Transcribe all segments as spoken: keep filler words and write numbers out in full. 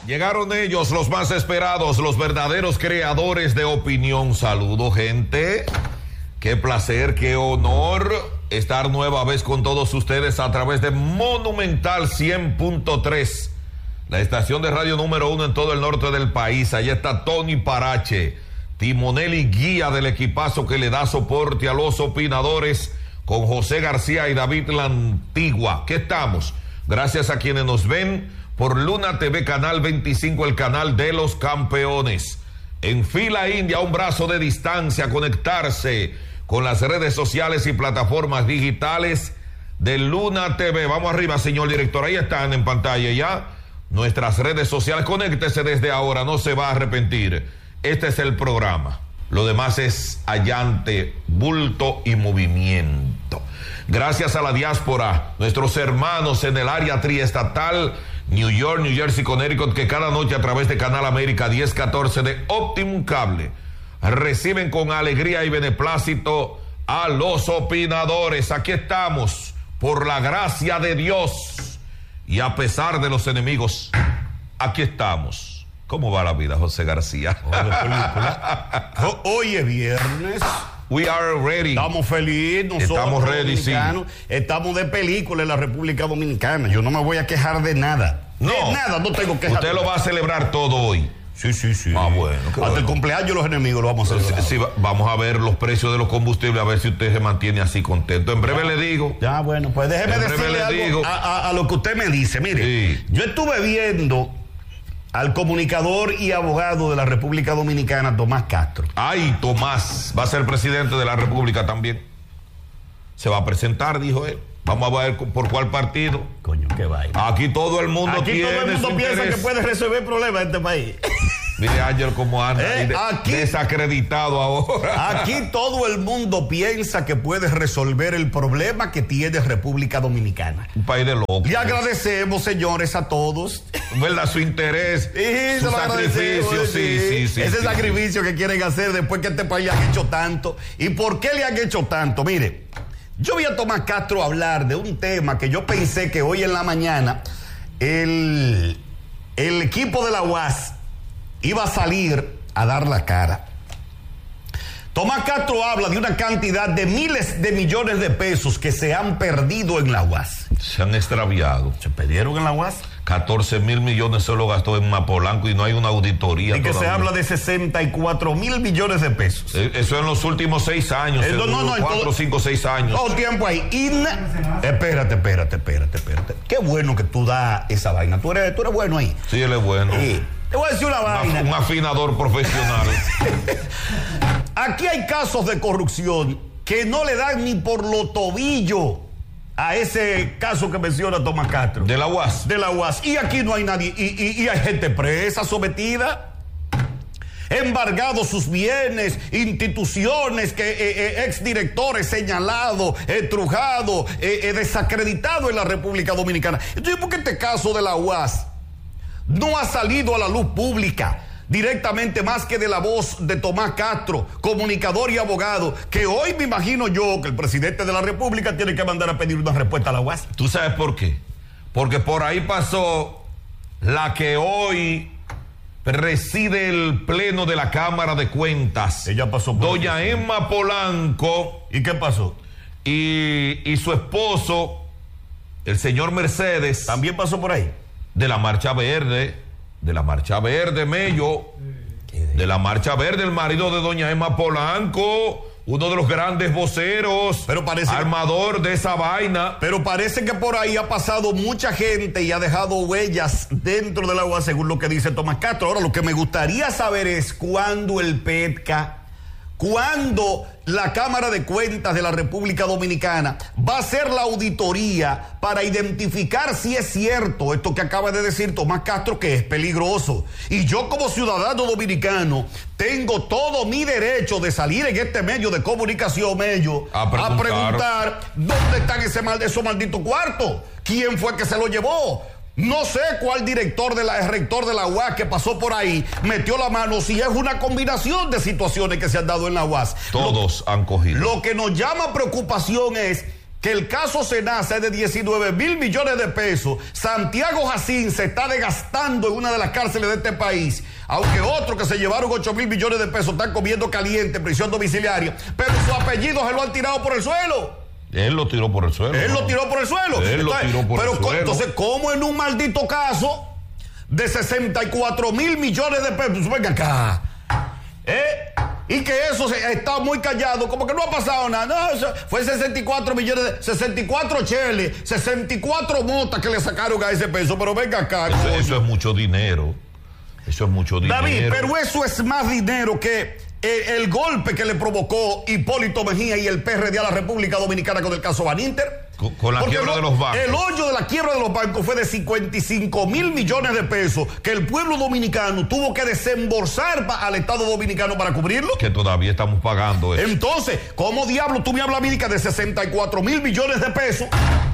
Llegaron ellos, los más esperados, los verdaderos creadores de opinión. Saludo, gente. Qué placer, qué honor estar nueva vez con todos ustedes a través de Monumental cien punto tres, la estación de radio número uno en todo el norte del país. Allá está Tony Parache, timonel y guía del equipazo que le da soporte a los opinadores, con José García y David La Antigua. ¿Qué estamos? Gracias a quienes nos ven por Luna T V Canal veinticinco, el canal de los campeones. En fila india, a un brazo de distancia, conectarse con las redes sociales y plataformas digitales de Luna T V. Vamos arriba, señor director. Ahí están en pantalla ya nuestras redes sociales. Conéctese desde ahora, no se va a arrepentir. Este es el programa. Lo demás es allante, bulto y movimiento. Gracias a la diáspora, nuestros hermanos en el área triestatal, New York, New Jersey, Connecticut, que cada noche a través de Canal América diez catorce de Optimum Cable reciben con alegría y beneplácito a los opinadores. Aquí estamos, por la gracia de Dios y a pesar de los enemigos, aquí estamos. ¿Cómo va la vida, José García? Hoy es viernes. We are ready. Estamos felices, nosotros estamos ready, sí. Estamos de película en la República Dominicana. Yo no me voy a quejar de nada. No. De nada, no tengo que Usted lo va a celebrar todo hoy. Sí, sí, sí. Ah, bueno. Hasta bueno. el cumpleaños de los enemigos lo vamos a celebrar. Sí, sí, vamos a ver los precios de los combustibles, a ver si usted se mantiene así contento. En breve ya, le digo. Ya, bueno, pues déjeme decirle algo digo. A, a, a lo que usted me dice. Mire, sí. Yo estuve viendo al comunicador y abogado de la República Dominicana, Tomás Castro. Ay, Tomás, va a ser presidente de la República también. Se va a presentar, dijo él. Vamos a ver por cuál partido. Coño, qué vaina. Aquí todo el mundo Aquí tiene todo el mundo su piensa interés. que puede resolver problemas en este país. Mire, Ángel, cómo anda. Eh, de, aquí, desacreditado ahora. Aquí todo el mundo piensa que puede resolver el problema que tiene República Dominicana. Un país de locos. Y agradecemos, señores, a todos. ¿Verdad? Su interés, sí, su sacrificio, sí, sí, sí. Ese sí, sacrificio sí. que quieren hacer después que este país han hecho tanto. ¿Y por qué le han hecho tanto? Mire, yo vi a Tomás Castro hablar de un tema que yo pensé que hoy en la mañana el, el equipo de la U A S iba a salir a dar la cara. Tomás Castro habla de una cantidad de miles de millones de pesos que se han perdido en la U A S. Se han extraviado. ¿Se perdieron en la U A S? catorce mil millones se lo gastó en Mapolanco y no hay una auditoría. Y que todavía se habla de sesenta y cuatro mil millones de pesos. Eso en los últimos seis años. Eh, no, no, no, cuatro, todo, cinco, seis años. Todo tiempo ahí. Y espérate, espérate, espérate, espérate. Qué bueno que tú das esa vaina. Tú eres, tú eres bueno ahí. Sí, él es bueno. Sí. Te voy a decir una vaina. Un afinador profesional. Aquí hay casos de corrupción que no le dan ni por los tobillos a ese caso que menciona Tomás Castro. De la U A S. De la U A S. Y aquí no hay nadie. Y, y, y hay gente presa, sometida, embargados sus bienes, instituciones, que eh, eh, exdirectores señalados, estrujados, eh, eh, desacreditados en la República Dominicana. Entonces, ¿por qué este caso de la U A S no ha salido a la luz pública directamente más que de la voz de Tomás Castro, comunicador y abogado, que hoy me imagino yo que el presidente de la República tiene que mandar a pedir una respuesta a la U A S? ¿Tú sabes por qué? Porque por ahí pasó la que hoy preside el pleno de la Cámara de Cuentas. Ella pasó por doña aquí, Emma Polanco. ¿Y qué pasó? Y, y su esposo, el señor Mercedes. ¿También pasó por ahí? De la Marcha Verde, de la Marcha Verde, Mello, de la Marcha Verde, el marido de doña Emma Polanco, uno de los grandes voceros, pero parece, armador de esa vaina. Pero parece que por ahí ha pasado mucha gente y ha dejado huellas dentro del agua, según lo que dice Tomás Castro. Ahora, lo que me gustaría saber es cuándo el PETCA, cuándo la Cámara de Cuentas de la República Dominicana va a hacer la auditoría para identificar si es cierto esto que acaba de decir Tomás Castro, que es peligroso. Y yo, como ciudadano dominicano, tengo todo mi derecho de salir en este medio de comunicación, medio, a preguntar, a preguntar dónde están ese mal, esos malditos cuartos, quién fue que se lo llevó. No sé cuál director de la, el rector de la U A S que pasó por ahí metió la mano, si es una combinación de situaciones que se han dado en la U A S. Todos lo, han cogido. Lo que nos llama preocupación es que el caso Senasa es de diecinueve mil millones de pesos, Santiago Jacín se está desgastando en una de las cárceles de este país, aunque otros que se llevaron ocho mil millones de pesos están comiendo caliente en prisión domiciliaria, pero su apellido se lo han tirado por el suelo. Él lo tiró por el suelo. Él ¿no? lo tiró por el suelo. Él entonces, lo tiró por pero el suelo. Entonces, ¿cómo en un maldito caso de sesenta y cuatro mil millones de pesos? Venga acá. ¿Eh? Y que eso se, está muy callado, como que no ha pasado nada. No, eso fue sesenta y cuatro millones de... sesenta y cuatro cheles, sesenta y cuatro motas que le sacaron a ese peso. Pero venga acá. Eso, eso es mucho dinero. Eso es mucho dinero. David, pero eso es más dinero que el, el golpe que le provocó Hipólito Mejía y el P R D a la República Dominicana con el caso Baninter. Con, con la Porque quiebra lo, de los bancos. El hoyo de la quiebra de los bancos fue de cincuenta y cinco mil millones de pesos que el pueblo dominicano tuvo que desembolsar pa, al Estado dominicano para cubrirlo. Que todavía estamos pagando eso. Entonces, ¿cómo diablo tú me hablas a mí de sesenta y cuatro mil millones de pesos?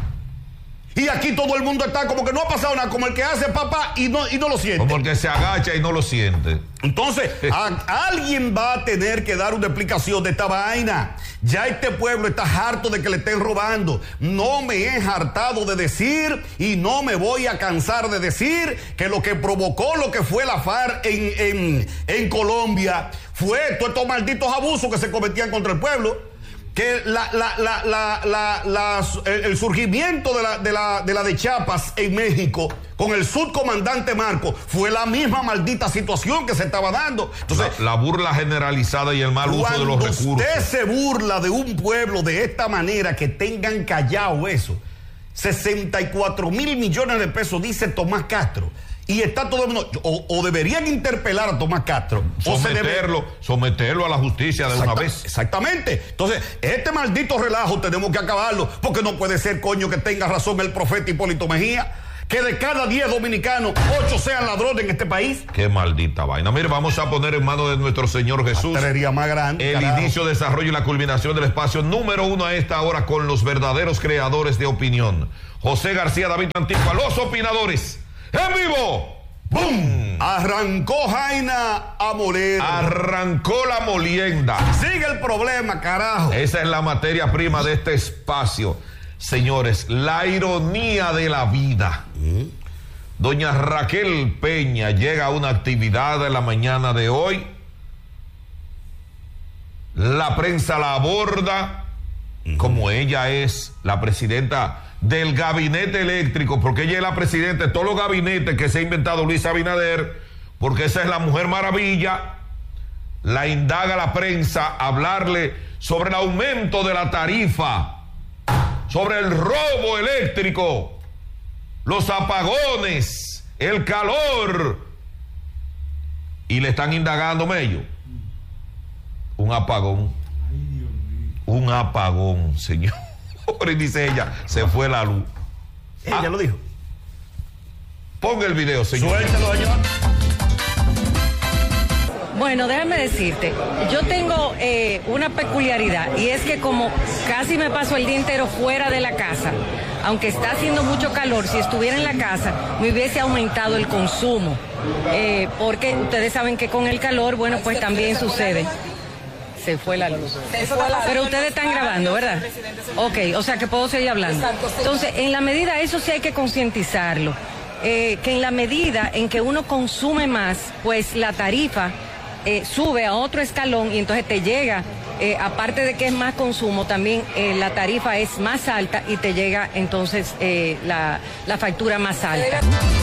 Y aquí todo el mundo está como que no ha pasado nada, como el que hace papá y no, y no lo siente. Como el que se agacha y no lo siente. Entonces, a, alguien va a tener que dar una explicación de esta vaina. Ya este pueblo está harto de que le estén robando. No me he hartado de decir y no me voy a cansar de decir que lo que provocó lo que fue la FARC en, en, en Colombia fue todos estos malditos abusos que se cometían contra el pueblo. Que la, la, la, la, la, la, el, el surgimiento de la, de, la, de la de Chiapas en México con el subcomandante Marcos fue la misma maldita situación que se estaba dando. Entonces, la, la burla generalizada y el mal uso de los recursos. Cuando usted se burla de un pueblo de esta manera, que tengan callado eso, sesenta y cuatro mil millones de pesos, dice Tomás Castro. Y está todo el mundo, o, o deberían interpelar a Tomás Castro. Someterlo, o se debe... someterlo a la justicia de Exacta, una vez. Exactamente. Entonces, este maldito relajo tenemos que acabarlo, porque no puede ser, coño, que tenga razón el profeta Hipólito Mejía, que de cada diez dominicanos, ocho sean ladrones en este país. Qué maldita vaina. Mire, vamos a poner en manos de nuestro Señor Jesús más grande, el carajo. inicio, desarrollo y la culminación del espacio número uno a esta hora con los verdaderos creadores de opinión. José García, David Antigua, los opinadores. ¡En vivo! ¡Bum! Arrancó Jaina a moler. Arrancó la molienda. Sigue el problema, carajo. Esa es la materia prima de este espacio. Señores, la ironía de la vida. ¿Mm? Doña Raquel Peña llega a una actividad de la mañana de hoy. La prensa la aborda. ¿Mm? Como ella es la presidenta del gabinete eléctrico, porque ella es la presidenta de todos los gabinetes que se ha inventado Luis Abinader, porque esa es la Mujer Maravilla. La indaga la prensa a hablarle sobre el aumento de la tarifa, sobre el robo eléctrico, los apagones, el calor, y le están indagando, Mello, un apagón, un apagón, señor. Y dice ella, se fue la luz. Ella ah, lo dijo. Ponga el video, señor. Suéltalo, señor. Bueno, déjame decirte, yo tengo eh, una peculiaridad, y es que como casi me paso el día entero fuera de la casa, aunque está haciendo mucho calor, si estuviera en la casa me hubiese aumentado el consumo, eh, porque ustedes saben que con el calor, bueno, pues también sucede. Se fue la luz. Se fue la Pero ustedes están grabando, ¿verdad? Ok, o sea que puedo seguir hablando. Entonces, en la medida, eso sí hay que concientizarlo, eh, que en la medida en que uno consume más, pues la tarifa eh, sube a otro escalón y entonces te llega, eh, aparte de que es más consumo, también eh, la tarifa es más alta y te llega entonces eh, la, la factura más alta.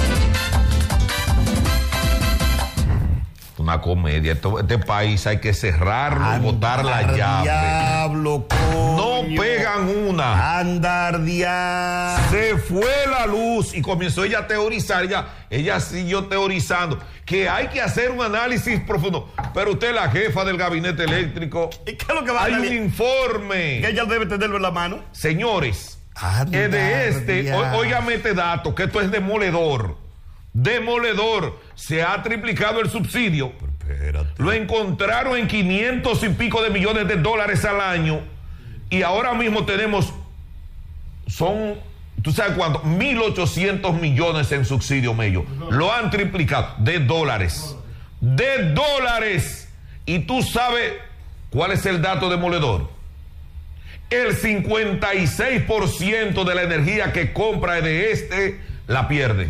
Una comedia. Esto, este país hay que cerrarlo, andar botar la llave. Diablo, coño. No pegan una. Andar diablo. Se fue la luz y comenzó ella a teorizar. Ella, ella siguió teorizando que hay que hacer un análisis profundo. Pero usted es la jefa del gabinete eléctrico. ¿Y qué es lo que va hay a un informe. Que ella debe tenerlo en la mano. Señores, andar es de este, o, óigame este dato, que esto es demoledor. Demoledor. Se ha triplicado el subsidio. Espérate. Lo encontraron en quinientos y pico de millones de dólares al año. Y ahora mismo tenemos, son, ¿tú sabes cuánto? mil ochocientos millones en subsidio, Mello. Lo han triplicado. De dólares. De dólares. Y tú sabes cuál es el dato demoledor. el cincuenta y seis por ciento de la energía que compra de este la pierde.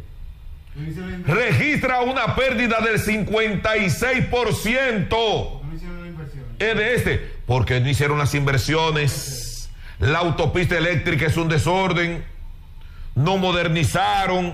Registra una pérdida del cincuenta y seis por ciento es de este, porque no hicieron las inversiones. La autopista eléctrica es un desorden, no modernizaron,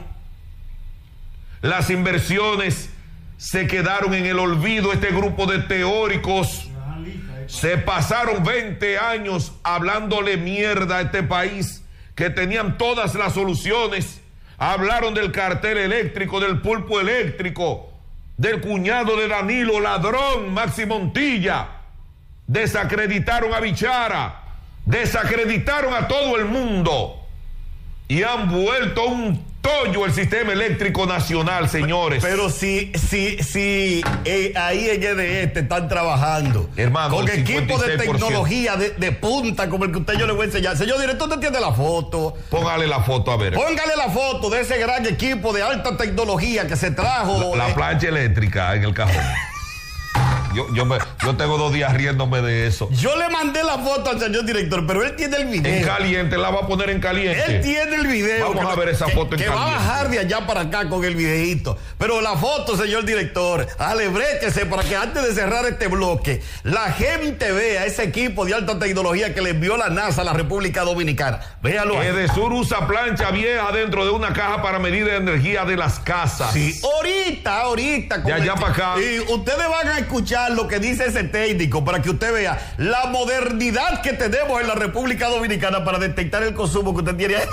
las inversiones se quedaron en el olvido. Este grupo de teóricos se pasaron veinte años hablándole mierda a este país, que tenían todas las soluciones. Hablaron del cartel eléctrico, del pulpo eléctrico, del cuñado de Danilo, ladrón, Maxi Montilla. Desacreditaron a Bichara, desacreditaron a todo el mundo y han vuelto un tollo el sistema eléctrico nacional, señores. Pero si, si, si eh, ahí en E D E te están trabajando, hermano, con equipos de tecnología de, de punta como el que usted yo le voy a enseñar. Señor director, usted tiene la foto. Póngale la foto, a ver. Póngale la foto de ese gran equipo de alta tecnología que se trajo. La, la eh, plancha eléctrica en el cajón. Yo, yo, me, yo tengo dos días riéndome de eso. Yo le mandé la foto al señor director, pero él tiene el video. En caliente, la va a poner en caliente. Él tiene el video. Vamos a ver esa que, foto en que caliente. va a bajar de allá para acá con el videíto. Pero la foto, señor director, alebréquese para que antes de cerrar este bloque, la gente vea ese equipo de alta tecnología que le envió la NASA a la República Dominicana. Véalo ahí. Edesur usa plancha vieja dentro de una caja para medir la energía de las casas. Sí, ahorita, ahorita. De allá para acá. Y ustedes van a escuchar lo que dice ese técnico para que usted vea la modernidad que tenemos en la República Dominicana para detectar el consumo que usted tiene ahí.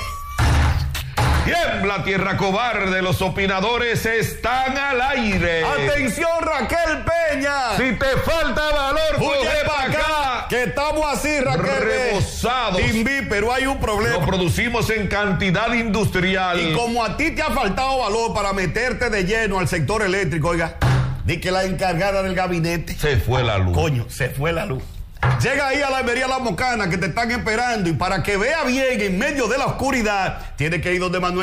Tiembla tierra cobarde, los opinadores están al aire. Atención, Raquel Peña. Si te falta valor, Huye coge para acá, que estamos así, Raquel. Rebosados. Timbi, pero hay un problema. Lo producimos en cantidad industrial. Y como a ti te ha faltado valor para meterte de lleno al sector eléctrico, oiga, di que la encargada del gabinete se fue la luz. Coño, se fue la luz. Llega ahí a la Almería La Mocana que te están esperando y para que vea bien en medio de la oscuridad, tiene que ir donde Manuel